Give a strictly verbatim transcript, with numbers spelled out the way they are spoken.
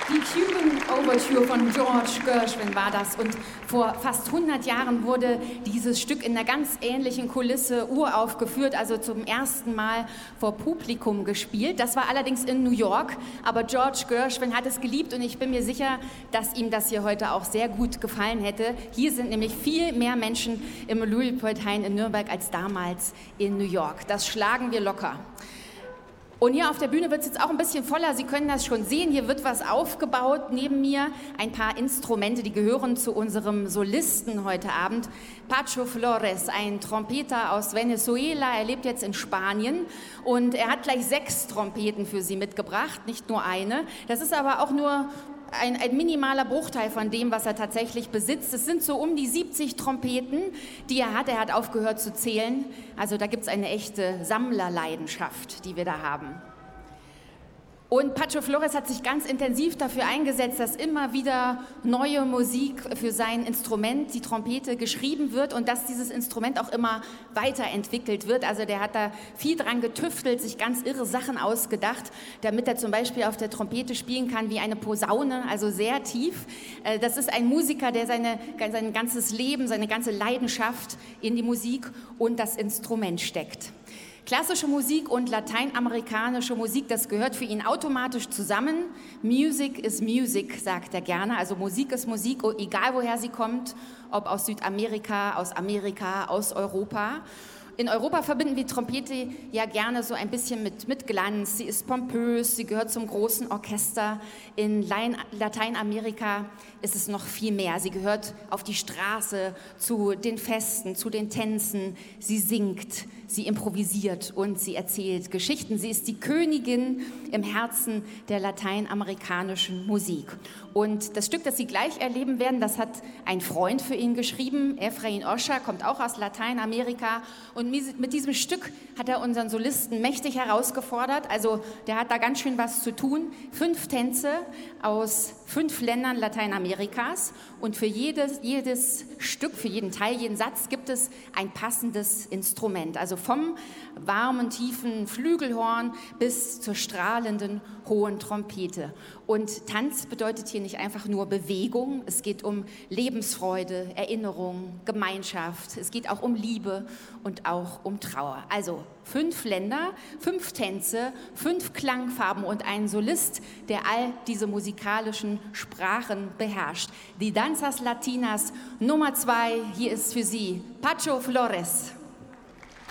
Die Cuban Overture von George Gershwin war das, und vor fast hundert Jahren wurde dieses Stück in einer ganz ähnlichen Kulisse uraufgeführt, also zum ersten Mal vor Publikum gespielt. Das war allerdings in New York, aber George Gershwin hat es geliebt und ich bin mir sicher, dass ihm das hier heute auch sehr gut gefallen hätte. Hier sind nämlich viel mehr Menschen im Lilliput-Hain in Nürnberg als damals in New York. Das schlagen wir locker. Und hier auf der Bühne wird es jetzt auch ein bisschen voller. Sie können das schon sehen. Hier wird was aufgebaut. Neben mir ein paar Instrumente, die gehören zu unserem Solisten heute Abend. Pacho Flores, ein Trompeter aus Venezuela. Er lebt jetzt in Spanien und er hat gleich sechs Trompeten für Sie mitgebracht, nicht nur eine. Das ist aber auch nur Ein, ein minimaler Bruchteil von dem, was er tatsächlich besitzt. Es sind so um die siebzig Trompeten, die er hat. Er hat aufgehört zu zählen. Also da gibt es eine echte Sammlerleidenschaft, die wir da haben. Und Pacho Flores hat sich ganz intensiv dafür eingesetzt, dass immer wieder neue Musik für sein Instrument, die Trompete, geschrieben wird und dass dieses Instrument auch immer weiterentwickelt wird. Also der hat da viel dran getüftelt, sich ganz irre Sachen ausgedacht, damit er zum Beispiel auf der Trompete spielen kann wie eine Posaune, also sehr tief. Das ist ein Musiker, der seine, sein ganzes Leben, seine ganze Leidenschaft in die Musik und das Instrument steckt. Klassische Musik und lateinamerikanische Musik, das gehört für ihn automatisch zusammen. Music is music, sagt er gerne. Also Musik ist Musik, egal woher sie kommt, ob aus Südamerika, aus Amerika, aus Europa. In Europa verbinden wir Trompete ja gerne so ein bisschen mit, mit Glanz. Sie ist pompös, sie gehört zum großen Orchester. In Lateinamerika ist es noch viel mehr. Sie gehört auf die Straße, zu den Festen, zu den Tänzen. Sie singt, sie improvisiert und sie erzählt Geschichten. Sie ist die Königin im Herzen der lateinamerikanischen Musik. Und das Stück, das Sie gleich erleben werden, das hat ein Freund für ihn geschrieben. Efrain Oscher kommt auch aus Lateinamerika. Und mit diesem Stück hat er unseren Solisten mächtig herausgefordert. Also der hat da ganz schön was zu tun. Fünf Tänze aus fünf Ländern Lateinamerikas. Und für jedes, jedes Stück, für jeden Teil, jeden Satz gibt es ein passendes Instrument. Also vom warmen, tiefen Flügelhorn bis zur strahlenden, hohen Trompete. Und Tanz bedeutet hier nicht einfach nur Bewegung. Es geht um Lebensfreude, Erinnerung, Gemeinschaft. Es geht auch um Liebe und auch um Trauer. Also fünf Länder, fünf Tänze, fünf Klangfarben und ein Solist, der all diese musikalischen Sprachen beherrscht. Die Danzas Latinas Nummer zwei, hier ist für Sie Pacho Flores.